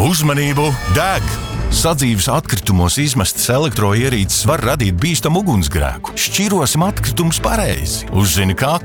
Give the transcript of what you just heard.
Uzmanību! Deg! Sadzīves atkritumos izmestas elektroierīces var radīt bīstamu ugunsgrēku. Šķirosim atkritumus pareizi. Uzzini, kā